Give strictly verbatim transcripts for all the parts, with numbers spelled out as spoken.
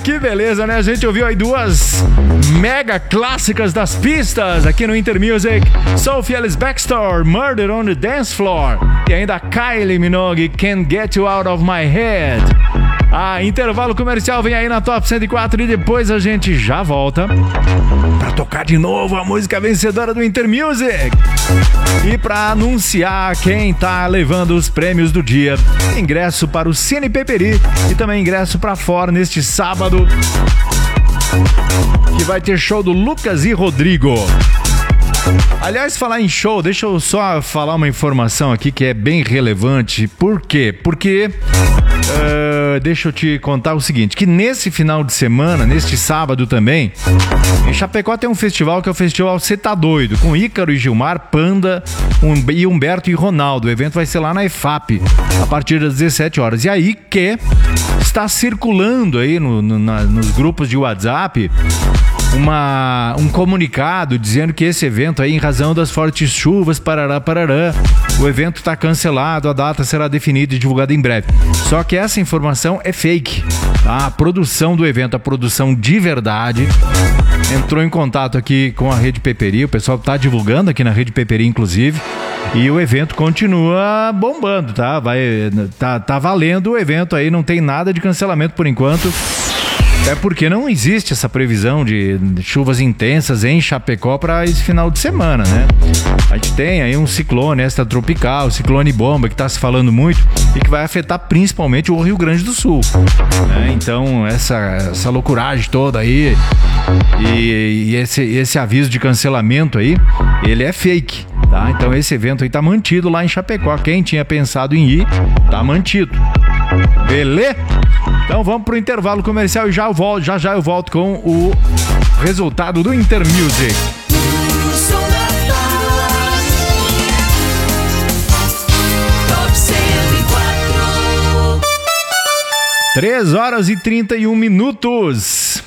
que beleza, né? A gente ouviu aí duas mega clássicas das pistas aqui no Intermusic. Sophie Ellis-Bextor, Murder on the Dance Floor. E ainda Kylie Minogue, Can't Get You Out of My Head. Ah, intervalo comercial vem aí na Top cento e quatro e depois a gente já volta pra tocar de novo a música vencedora do Intermusic e pra anunciar quem tá levando os prêmios do dia. Ingresso para o Cine Peperi e também ingresso pra fora neste sábado, que vai ter show do Lucas e Rodrigo. Aliás, falar em show, deixa eu só falar uma informação aqui que é bem relevante. Por quê? Porque uh, deixa eu te contar o seguinte, que nesse final de semana, neste sábado também, em Chapecó tem um festival que é o Festival Cê Tá Doido, com Ícaro e Gilmar, Panda um, e Humberto e Ronaldo. O evento vai ser lá na E F A P, a partir das dezessete horas. E aí que está circulando aí no, no, na, nos grupos de WhatsApp Uma, um comunicado dizendo que esse evento aí, em razão das fortes chuvas, parará, parará, o evento está cancelado, a data será definida e divulgada em breve. Só que essa informação é fake, tá? A produção do evento, a produção de verdade, entrou em contato aqui com a Rede Peperi, o pessoal está divulgando aqui na Rede Peperi, inclusive, e o evento continua bombando, tá? Vai, tá, tá valendo o evento aí, não tem nada de cancelamento por enquanto. É porque não existe essa previsão de chuvas intensas em Chapecó para esse final de semana, né? A gente tem aí um ciclone extratropical, ciclone bomba, que está se falando muito e que vai afetar principalmente o Rio Grande do Sul, né? Então, essa, essa loucuragem toda aí e, e esse, esse aviso de cancelamento aí, ele é fake, tá? Então, esse evento aí tá mantido lá em Chapecó. Quem tinha pensado em ir, tá mantido. Beleza? Então vamos pro intervalo comercial e já, eu volto, já já eu volto com o resultado do Intermusic. três horas e trinta e um minutos.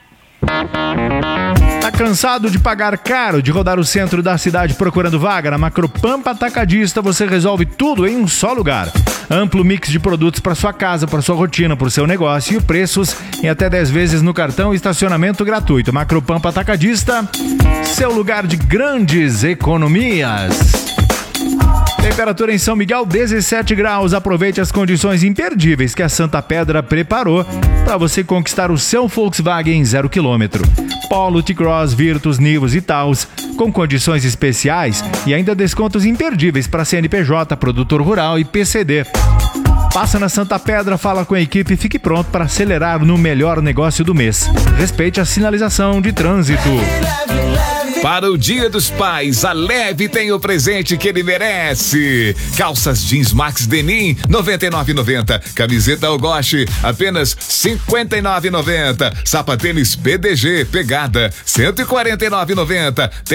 Tá cansado de pagar caro, de rodar o centro da cidade procurando vaga? Na Macropampa Atacadista você resolve tudo em um só lugar. Amplo mix de produtos para sua casa, para sua rotina, para o seu negócio e preços em até dez vezes no cartão e estacionamento gratuito. Macropampa Atacadista, seu lugar de grandes economias. Temperatura em São Miguel, dezessete graus. Aproveite as condições imperdíveis que a Santa Pedra preparou para você conquistar o seu Volkswagen zero quilômetro. Polo, T-Cross, Virtus, Nivus e Taos, com condições especiais e ainda descontos imperdíveis para C N P J, produtor rural e P C D. Passa na Santa Pedra, fala com a equipe e fique pronto para acelerar no melhor negócio do mês. Respeite a sinalização de trânsito. Para o Dia dos Pais, a Leve tem o presente que ele merece. Calças jeans Max Denim, noventa e nove reais e noventa centavos. Camiseta Ogoshi, apenas cinquenta e nove reais e noventa centavos. Sapatênis P D G Pegada, cento e quarenta e nove reais e noventa centavos.